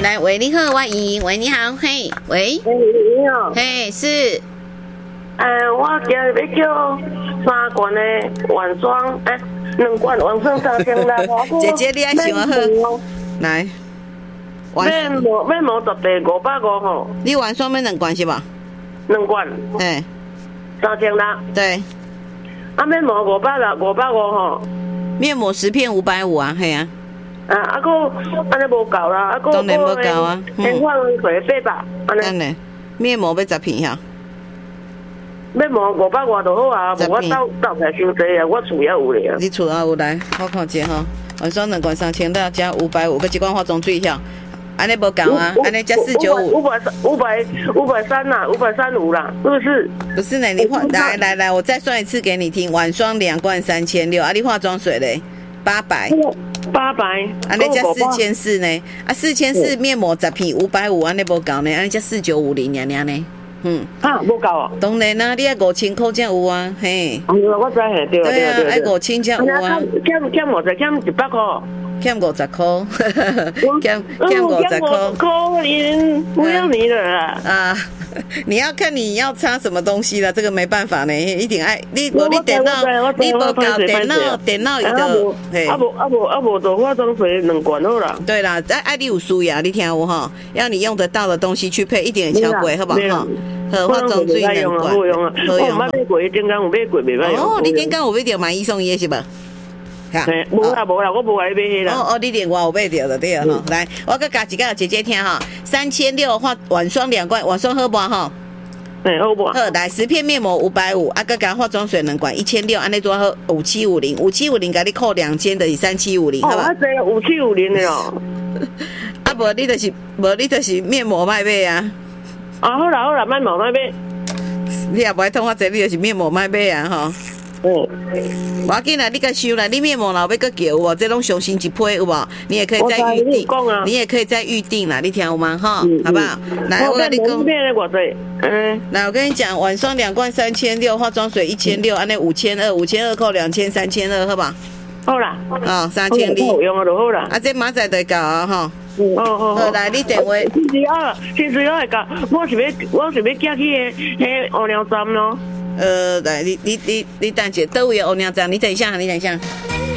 来，喂，你好，我莹，喂，你好，嘿，喂， 你好， 嘿，是， 我今日要叫3罐的晚霜，2罐晚霜3000啦。 姐姐，你爱想好，来， 面膜10袋550吼。 你晚霜要2罐是吧 ？2罐。3000啦。 对。 面膜550吼。 面膜10片550啊，嘿啊。 还有安尼无够啦， 当然无够啊。 先放水800， 安尼。面膜要10片哈。 面膜500外就好啊，无我斗起来伤济啊，我厝也有咧。 你厝也有来，我看者吼，晚霜2罐3000啦，加550，佮1罐化妆水遐，安尼无够啊，安尼加495，530啦，535啦，是不是？不是呢，你来，我再算一次给你听，晚霜2罐3600，你化妆水嘞800，安尼加4400呢，4400面膜10片550，安尼无够呢，安尼加4950呢。 无够啊！ 当然啦，你爱5000块才有啊，嘿。 我知嘿，对啊，爱5000才有啊。 减50，减100块。 减50块，减50块。 可怜，不要你了啊！你要看你要擦什么东西了，这个没办法呢，一定爱你无你电脑，你无搞电脑伊就嘿。 无做化妆水2罐好啦。 对啦，爱你有需要，你听有哈？要你用得到的东西去配，一点也超贵，好不好？化妆水2罐， 好用啊！我买过，顶间有买过，袂歹用。 哦，你顶间有买着买1送1是吧？ 无啦，我无爱买迄啦。 你连我有买着就对了哈。来，我再加一个姐姐听哈，3600晚霜2罐，晚霜好不好？ 好不？ 好，来10片面膜550，再加化妆水2罐1600，安尼多好5750，给你扣2000的是3750，好吧？ 这5750的哦。 无你就是面膜卖买啊。 好啦，面膜卖买。 你也不爱通我这，你就是面膜卖买啊吼。无要紧啦，你甲收啦，你面膜老要搁叫有无？这拢上新一批有无？你也可以再预定，你也可以再预定啦，你听有吗？哈，好不好？来，我跟你讲，来，我跟你讲，晚霜2罐3600，化妆水1060，安尼5200扣2000，3200，好吧？ 好啦 ，3200， 好用啊就好啦。 这马仔就到啊，哈。 好， 来，你电话。 其实我会教，我是要寄去迄乌鸟站咯。 来，你等下，倒位的乌鸟站，你等一下。